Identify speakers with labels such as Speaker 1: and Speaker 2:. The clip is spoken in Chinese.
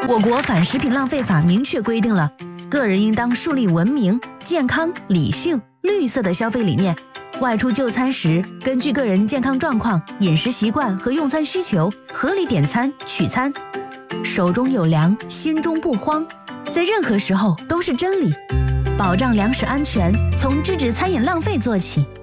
Speaker 1: 我国反食品浪费法明确规定了，个人应当树立文明、健康、理性、绿色的消费理念。外出就餐时，根据个人健康状况、饮食习惯和用餐需求，合理点餐取餐。手中有粮，心中不慌，在任何时候都是真理。保障粮食安全，从制止餐饮浪费做起。